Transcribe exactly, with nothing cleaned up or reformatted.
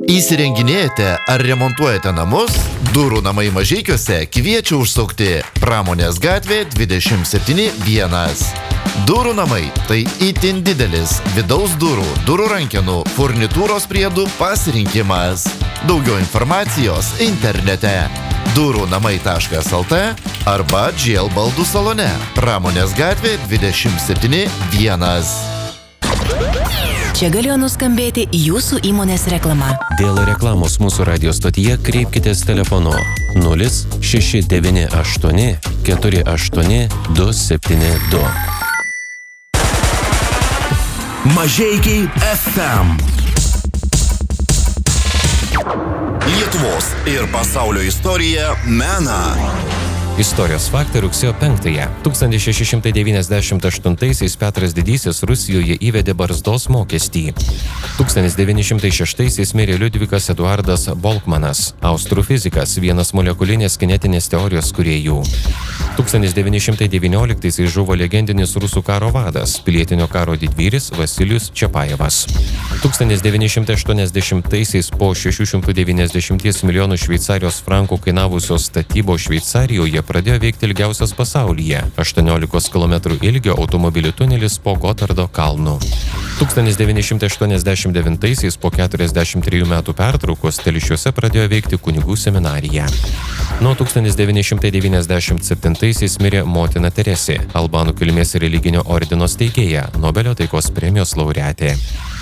Įsirenginėjate ar remontuojate namus? Durų namai Mažeikiuose kviečia užsukti Pramonės gatvė dvidešimt septyni vienas. Durų namai – tai itin didelis vidaus durų, durų rankenų, furnitūros priedų pasirinkimas. Daugiau informacijos internete durų namai taškas lt arba G L baldų salone Pramonės gatvė dvidešimt septyni vienas. Čia galėjo nuskambėti jūsų įmonės reklama. Dėl reklamos mūsų radio stotyje kreipkitės telefonu nulis šeši devyni aštuoni keturi aštuoni du septyni du. Mažeikiai F M. Lietuvos ir pasaulio istorija mena. Istorijos faktai rugsėjo penktąją. tūkstantis šeši šimtai devyniasdešimt aštuntaisiais Petras Didysis Rusijoje įvedė barzdos mokestį. tūkstantis devyni šimtai šeštaisiais mirė Liudvikas Eduardas Bolkmanas, austrų fizikas, vienas molekulinės kinetinės teorijos kūrėjų. tūkstantis devyni šimtai devynioliktaisiais žuvo legendinis rusų karo vadas, pilietinio karo didvyris Vasilijus Čapajevas. tūkstantis devyni šimtai aštuoniasdešimtaisiais po šešių šimtų devyniasdešimties milijonų šveicarijos frankų kainavusios statybos Šveicarijoje pradėjo veikti ilgiausias pasaulyje – aštuoniolikos kilometrų ilgio automobilių tunelis po Gotardo kalnu. tūkstantis devyni šimtai aštuoniasdešimt devintaisiais po keturiasdešimt trijų metų pertraukos Telšiuose pradėjo veikti kunigų seminarija. Nuo tūkstantis devyni šimtai devyniasdešimt septintaisiais mirė motina Teresė, albanų kilmės religinio ordino steigėja, Nobelio taikos premijos laureatė.